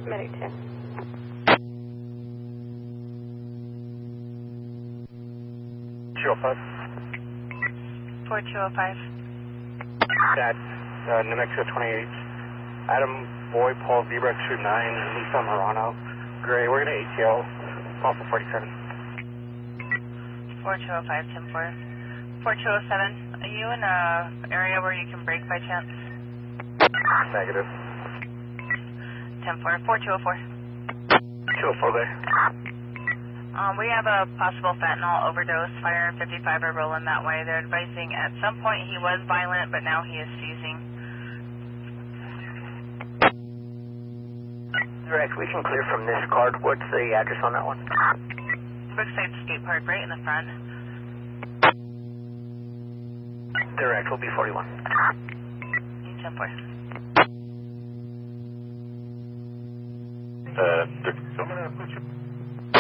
Medic 2. Five. 4205. That's New Mexico 28. Adam Boy, Paul Zebra, Troop 9, Lisa Morano. Gray, we're going to ATL, also 47. 4205, 10-4. 4207, are you in an area where you can brake by chance? Negative. 10-4, 4204. 204 there. We have a possible fentanyl overdose, fire 55 are rolling that way. They're advising at some point he was violent, but now he is seizing. Direct, we can clear from this card. What's the address on that one? Brookside Skate Park, right in the front. Direct, will be 41. 10-4. I'm going to put you